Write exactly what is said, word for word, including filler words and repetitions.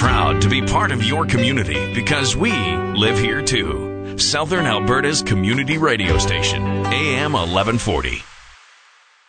proud to be part of your community because we live here too. Southern Alberta's community radio station, A M eleven forty.